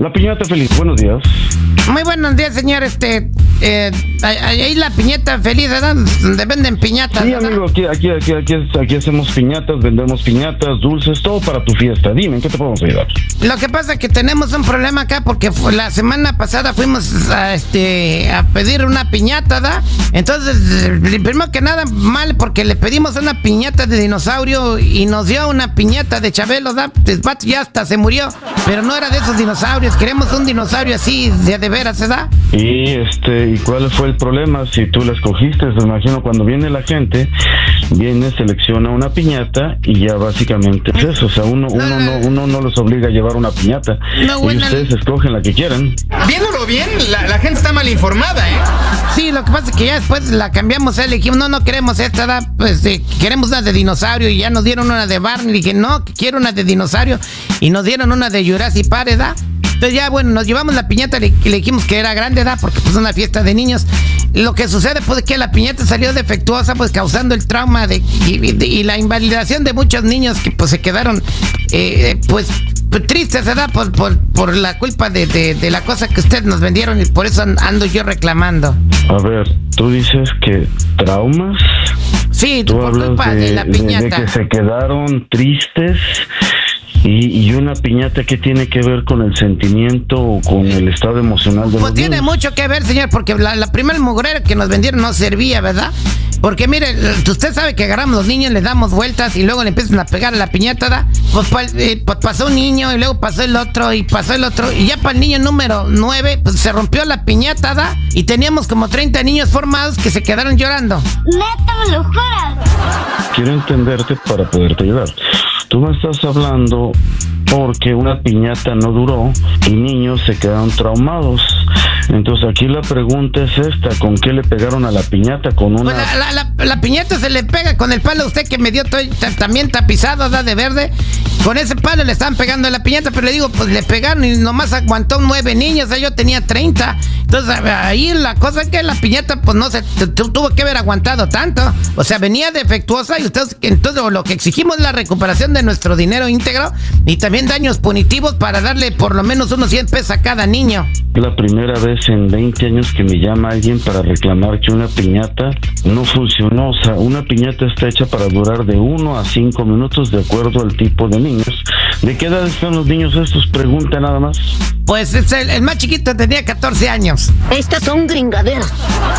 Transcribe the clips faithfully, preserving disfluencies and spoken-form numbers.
La piñata feliz, buenos días. Muy buenos días, señor. Este, eh, ahí la piñata feliz, ¿verdad? Donde venden piñatas. Sí, ¿verdad? amigo, aquí, aquí, aquí, aquí, aquí hacemos piñatas, vendemos piñatas, dulces, todo para tu fiesta. Dime, ¿en qué te podemos ayudar? Lo que pasa es que tenemos un problema acá porque fue, la semana pasada fuimos a, este, a pedir una piñata, ¿da? Entonces, primero que nada, mal, porque le pedimos una piñata de dinosaurio y nos dio una piñata de Chabelo, ¿da? El vato ya hasta se murió, pero no era de esos dinosaurios. Queremos un dinosaurio así, de, de veras, ¿verdad? Y este, ¿y cuál fue el problema? Si tú la escogiste, me imagino cuando viene la gente, viene, selecciona una piñata y ya básicamente es eso. O sea, uno, uno, no, uno no los obliga a llevar una piñata. No, bueno, y ustedes escogen la que quieran. Viéndolo bien, la, la gente está mal informada, ¿eh? Sí, lo que pasa es que ya después la cambiamos, ¿eh? Le dijimos, no, no queremos esta, ¿da? Pues eh, queremos una de dinosaurio y ya nos dieron una de Barney. Le dije, no, que quiero una de dinosaurio y nos dieron una de Jurassic Park, ¿da? Entonces ya, bueno, nos llevamos la piñata y le, le dijimos que era grande, ¿da? Porque pues es una fiesta de niños. Lo que sucede pues es que la piñata salió defectuosa, pues causando el trauma de, y, de, y la invalidación de muchos niños que pues se quedaron, eh, pues, tristes, ¿verdad? Por, por, por la culpa de, de, de la cosa que ustedes nos vendieron y por eso ando yo reclamando. A ver, tú dices que traumas. Sí, tú por culpa de, de la de, piñata. de que se quedaron tristes. Y, y una piñata, ¿qué tiene que ver con el sentimiento o con el estado emocional de Pues los tiene niños? mucho que ver, señor, porque la, la primera mugrera que nos vendieron no servía, ¿verdad? Porque mire, usted sabe que agarramos los niños, les damos vueltas y luego le empiezan a pegar a la piñata, ¿da? Pues, pues, eh, pues pasó un niño y luego pasó el otro y pasó el otro y ya para el niño número nueve pues se rompió la piñata, ¿da? Y teníamos como treinta niños formados que se quedaron llorando. ¡Neta, me lo juras! Quiero entenderte para poderte ayudar. Tú me estás hablando porque una piñata no duró y niños se quedaron traumados. Entonces aquí la pregunta es esta, ¿con qué le pegaron a la piñata? Con una... Pues la, la, la, la piñata se le pega con el palo a usted que me dio todo, también tapizado, ¿da? De verde. Con ese palo le estaban pegando a la piñata, pero le digo, pues le pegaron y nomás aguantó nueve niños, o sea, yo tenía treinta. Entonces ahí la cosa es que la piñata pues no se tuvo que haber aguantado tanto. O sea, venía defectuosa y ustedes, entonces lo que exigimos es la recuperación de nuestro dinero íntegro y también daños punitivos para darle por lo menos unos cien pesos a cada niño. La primera vez en veinte años que me llama alguien para reclamar que una piñata no funcionó. O sea, una piñata está hecha para durar de uno a cinco minutos de acuerdo al tipo de niños. ¿De qué edad están los niños estos? Pregunta nada más. Pues es el, el más chiquito tenía catorce años. Estas son gringaderas.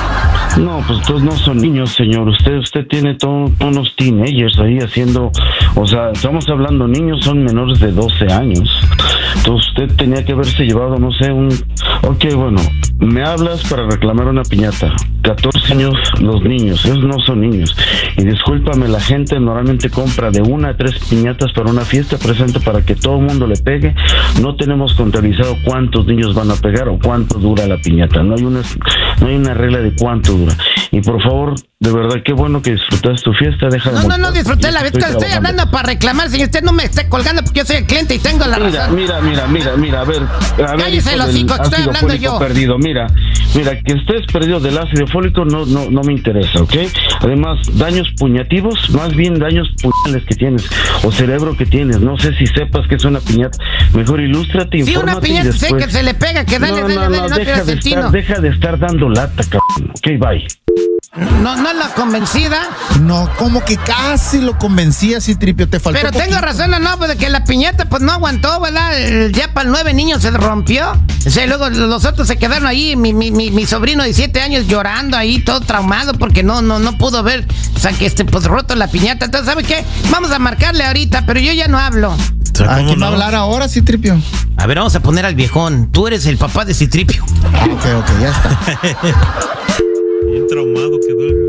No, pues todos no son niños, señor. Usted usted tiene todos unos teenagers ahí haciendo... O sea, estamos hablando, niños son menores de doce años. Entonces usted tenía que haberse llevado, no sé, un... Ok, bueno, me hablas para reclamar una piñata. catorce años los niños, esos no son niños. Y discúlpame, la gente normalmente compra de una a tres piñatas para una fiesta presente para que todo el mundo le pegue. No tenemos contabilizado cuántos niños van a pegar o cuánto dura la piñata. No hay una, no hay una regla de cuánto dura. Y por favor, de verdad, qué bueno que disfrutaste tu fiesta. Deja de No, no, no molestar. disfruté la fiesta. Estoy trabajando. hablando para reclamar, señor. Usted no me esté colgando porque yo soy el cliente y tengo la Mira, razón. mira, mira, mira, mira, a ver, a ver, Cállese hijo el del hocico, que estoy ácido hablando fólico yo. perdido, mira, mira, que estés perdido del ácido fólico no, no, no me interesa, ¿ok? Además, daños puñativos, más bien daños puñales que tienes, o cerebro que tienes, no sé si sepas que es una piñata, mejor ilústrate, Sí, infórmate una piñata y después... sé que se le pega, que dale, no, dale, no, dale, no, no deja, pierdas de el tino. estar, deja de estar dando lata, cabrón, ok, bye. No, no es la convencida. No, como que casi lo convencía, sí, Tripio, te faltó Pero tengo poquito. razón, no, no, pues de que la piñata pues no aguantó, ¿verdad? El- Ya para el nueve niños se rompió. O sea, luego los otros se quedaron ahí, mi, mi, mi, mi sobrino de siete años llorando ahí, todo traumado, porque no, no, no pudo ver, o sea, que este, pues roto la piñata. Entonces, ¿sabe qué? Vamos a marcarle ahorita, pero yo ya no hablo. ¿A quién va a hablar ahora, sí, Tripio? A ver, vamos a poner al viejón. Tú eres el papá de Citripio. Ah, ok, ok, ya está. Bien traumado quedó el...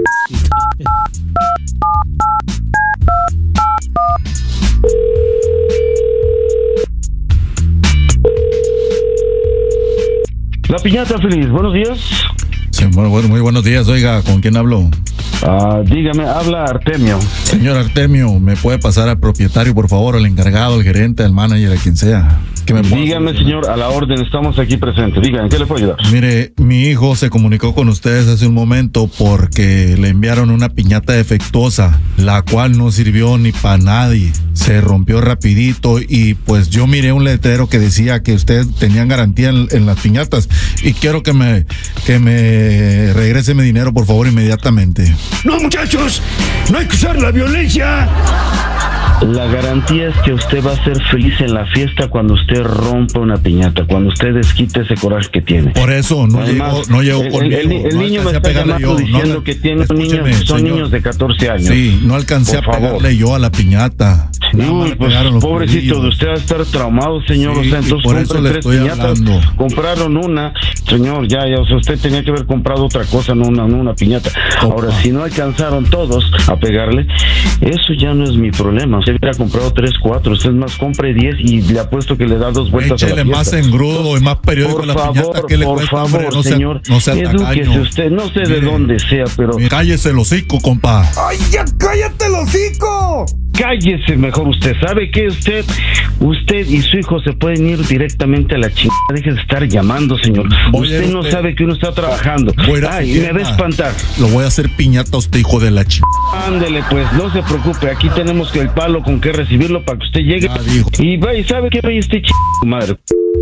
La piñata feliz, buenos días. Sí, bueno, bueno, muy buenos días, oiga, ¿con quién hablo? Ah, dígame, habla Artemio. Señor Artemio, ¿me puede pasar al propietario, por favor, al encargado, al gerente, al manager, a quien sea? que me pueda Dígame, solucionar. señor, a la orden, estamos aquí presentes. Dígame, ¿qué le puedo ayudar? Mire, mi hijo se comunicó con ustedes hace un momento porque le enviaron una piñata defectuosa, la cual no sirvió ni para nadie. Se rompió rapidito y pues yo miré un letrero que decía que ustedes tenían garantía en, en las piñatas y quiero que me, que me regrese mi dinero, por favor, inmediatamente. No, muchachos, no hay que usar la violencia. La garantía es que usted va a ser feliz en la fiesta cuando usted rompa una piñata, cuando usted desquite ese coraje que tiene. Por eso no Además, llegó, no llegó el, conmigo. el, el no niño me alcancé a está pegarle llamando yo, diciendo no, que tiene escúcheme, niños, son señor. niños de catorce años. Sí, no alcancé Por a favor. pegarle yo a la piñata. Nada más Uy, le pues pegaron los pobrecito pulillos. de usted va a estar traumado, señor. Sí, o sea, y entonces por eso compre le tres estoy piñatas. hablando. Compraron una, señor, ya, ya, o sea, usted tenía que haber comprado otra cosa, no una, no una piñata. Opa. Ahora, si no alcanzaron todos a pegarle, eso ya no es mi problema. Usted hubiera comprado tres, cuatro, usted más compre diez y le apuesto que le da dos vueltas a la Échele más fiesta. engrudo y más periódico Por a la piñata favor, que le por cuesta, favor, hombre, no sea, señor, no sea edúquese tacaño. usted, no sé de Mire, dónde sea, pero mire, cállese el hocico, compa. ¡Ay, ya cállate el hocico! cállese mejor usted. ¿Sabe qué? Usted, usted y su hijo se pueden ir directamente a la chingada. Deje de estar llamando, señor. Voy a Usted no usted. sabe que uno está trabajando. Voy a ir a Ay, su me va a tienda. espantar. Lo voy a hacer piñata a usted, hijo de la ch... Ándele, pues, no se preocupe. Aquí tenemos que el palo con que recibirlo para que usted llegue. Ya dijo. Y va, y sabe qué, vaya este ch... madre.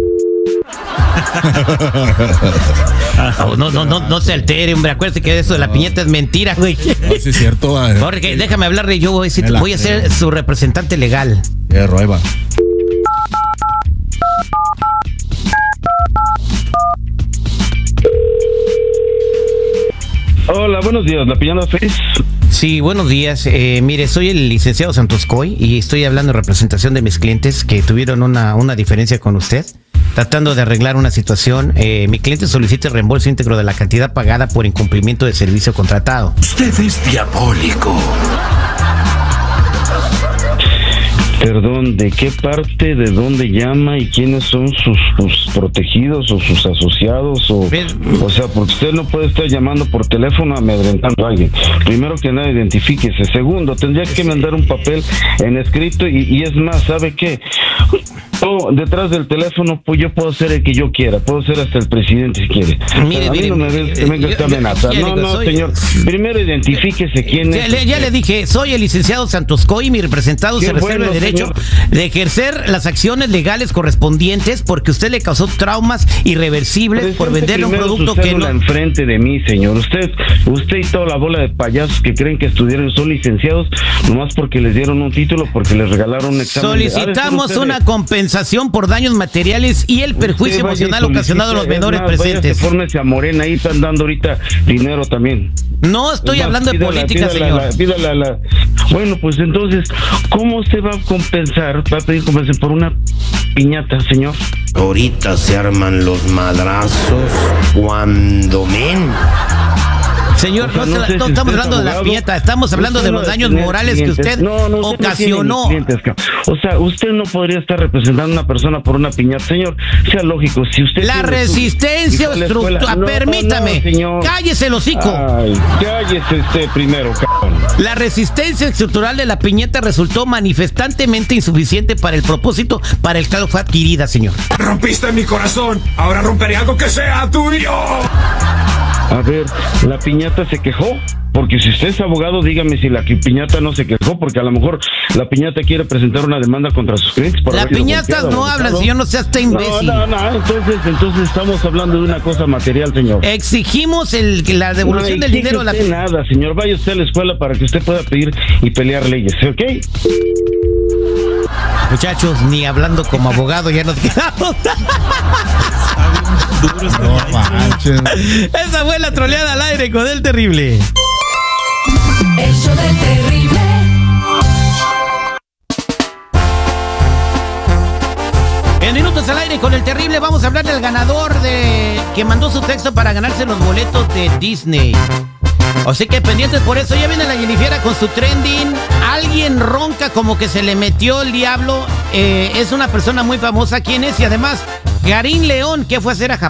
No, no, no, no, no se altere, hombre. Acuérdate que eso de la piñata es mentira, güey. No, sí es cierto. va. Jorge, déjame hablarle. Yo voy a, decir- Me la voy a ser creo. su representante legal. Hierro, ahí va. Hola, buenos días. ¿La piñata feliz? Sí, buenos días. Eh, mire, soy el licenciado Santos Coy y estoy hablando en representación de mis clientes que tuvieron una, una diferencia con usted. Tratando de arreglar una situación, eh, mi cliente solicita el reembolso íntegro de la cantidad pagada por incumplimiento de servicio contratado. Usted es diabólico. Perdón, ¿de qué parte, de dónde llama y quiénes son sus, sus protegidos o sus asociados? O, Pues, o sea, porque usted no puede estar llamando por teléfono amedrentando a alguien. Primero que nada, identifíquese. Segundo, tendría que mandar un papel en escrito y, y es más, ¿sabe qué? Oh, detrás del teléfono, pues yo puedo ser el que yo quiera, puedo ser hasta el presidente si quiere. Mire, Pero a mí mire, no me mire, ves- venga yo- esta yo- amenaza. ya No, digo, no, soy- señor. Primero identifíquese quién Ya, es. le, ya le dije, soy el licenciado Santos Coy y mi representado Qué se reserva bueno, el derecho señor. de ejercer las acciones legales correspondientes porque usted le causó traumas irreversibles por Presente venderle un primero producto su que cédula no... enfrente de mí, señor. Usted, usted y toda la bola de payasos que creen que estudiaron son licenciados nomás porque les dieron un título, porque les regalaron un examen. de- Solicitamos Ha de ser una usted- compensación por daños materiales y el perjuicio usted vaya y emocional ocasionado a los solicite, menores es más, presentes. Váyase, fórmese a Morena, ahí están dando ahorita dinero también. No estoy Es más, hablando de pídala, política, pídala, señor. la- pídala la- Bueno, pues entonces, ¿cómo se va a compensar? ¿Va a pedir compensación por una piñata, señor? Ahorita se arman los madrazos cuando men. Señor, O sea, no, no se- sé no si estamos usted es hablando de la abogado. piñata, estamos hablando Usted de no los debe daños tener morales que clientes. usted No, no, usted no tiene ocasionó. ni clientes, cabrón. O sea, usted no podría estar representando a una persona por una piñata. Señor, sea lógico, si usted... La tiene resistencia su- y fue a la escuela- estructural. No, Permítame. no, señor. Cállese el hocico. Ay, cállese usted primero, cabrón. La resistencia estructural de la piñata resultó manifestantemente insuficiente para el propósito para el cual fue adquirida, señor. Rompiste mi corazón. Ahora romperé algo que sea tuyo. A ver, la piñata se quejó. Porque si usted es abogado, dígame si la piñata no se quejó, porque a lo mejor la piñata quiere presentar una demanda contra sus clientes. por Las haber sido piñatas golpeado, no abusado. hablan, señor, no sea usted imbécil. No, no, no, entonces, entonces estamos hablando de una cosa material, señor. Exigimos el, que la devolución No del exige dinero a la usted nada, señor. Vaya usted a la escuela para que usted pueda pedir y pelear leyes, ¿ok? Muchachos, ni hablando como abogado ya nos quedamos. Duro este No maestro. manches. Esa fue la troleada al aire con el terrible. El show del terrible. En Minutos al Aire con el terrible vamos a hablar del ganador de que mandó su texto para ganarse los boletos de Disney. Así que pendientes por eso. Ya viene la Jennifer con su trending. Alguien ronca como que se le metió el diablo. Eh, es una persona muy famosa. ¿Quién es? Y además, Karim León, ¿qué fue a hacer a Japón?